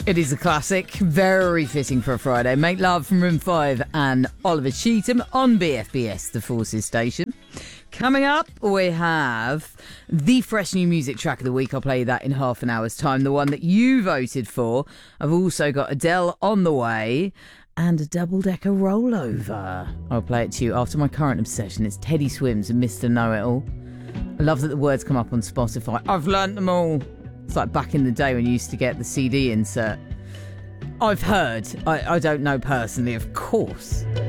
It is a classic, very fitting for a Friday. Make Love from Room 5 and Oliver Cheetham on BFBS, the Forces station. Coming up, we have the fresh new music track of the week. I'll play you that in half an hour's time. The one that you voted for. I've also got Adele on the way and a double-decker rollover. I'll play it to you after my current obsession. It's Teddy Swims and Mr. Know-It-All. I love that the words come up on Spotify. I've learnt them all. It's like back in the day when you used to get the CD insert. I've heard. I don't know personally, of course.